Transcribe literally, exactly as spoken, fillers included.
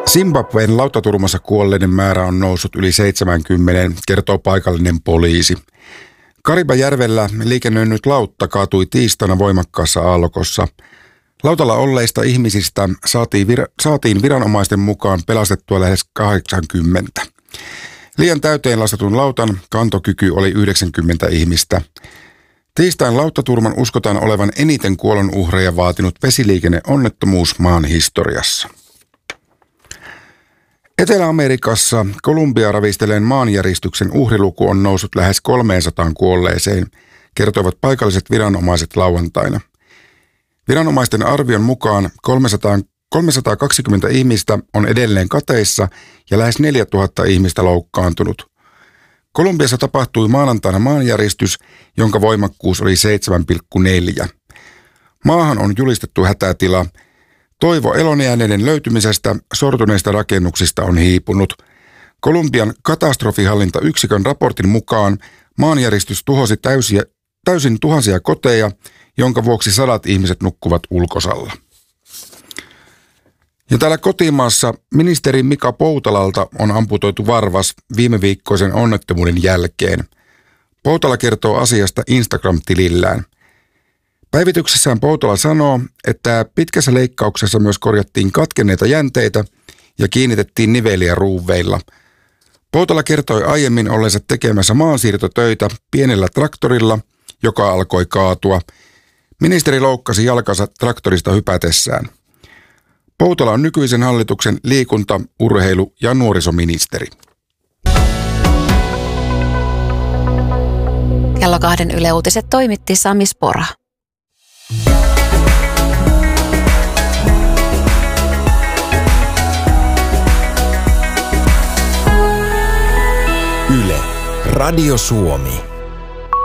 Zimbabwen lautaturmassa kuolleiden määrä on noussut yli seitsemänkymmentä, kertoo paikallinen poliisi. Karibajärvellä liikennöinyt lautta kaatui tiistaina voimakkaassa aallokossa. Lautalla olleista ihmisistä saatiin, vir- saatiin viranomaisten mukaan pelastettua lähes kahdeksankymmentä. Liian täyteen lastatun lautan kantokyky oli yhdeksänkymmentä ihmistä. Tiistain lauttaturman uskotaan olevan eniten kuolonuhreja vaatinut vesiliikenneonnettomuus maan historiassa. Etelä-Amerikassa Kolumbia ravisteleen maanjäristyksen uhriluku on noussut lähes kolmeensataan kuolleeseen, kertoivat paikalliset viranomaiset lauantaina. Viranomaisten arvion mukaan kolmesataa, kolmesataakaksikymmentä ihmistä on edelleen kateissa ja lähes neljätuhatta ihmistä loukkaantunut. Kolumbiassa tapahtui maanantaina maanjäristys, jonka voimakkuus oli seitsemän pilkku neljä. Maahan on julistettu hätätila. Toivo elonjääneiden löytymisestä sortuneista rakennuksista on hiipunut. Kolumbian katastrofihallintayksikön raportin mukaan maanjäristys tuhosi täysiä, täysin tuhansia koteja, jonka vuoksi sadat ihmiset nukkuvat ulkosalla. Ja täällä kotimaassa ministeri Mika Poutalalta on amputoitu varvas viime viikkoisen onnettomuuden jälkeen. Poutala kertoo asiasta Instagram-tilillään. Päivityksessään Poutala sanoo, että pitkässä leikkauksessa myös korjattiin katkenneita jänteitä ja kiinnitettiin niveliä ruuveilla. Poutala kertoi aiemmin olleensa tekemässä maansiirtotöitä pienellä traktorilla, joka alkoi kaatua. Ministeri loukkasi jalkansa traktorista hypätessään. Poutala on nykyisen hallituksen liikunta-, urheilu- ja nuorisoministeri. Kello kahden Yle Uutiset toimitti Sami Spora. Yle, Radio Suomi.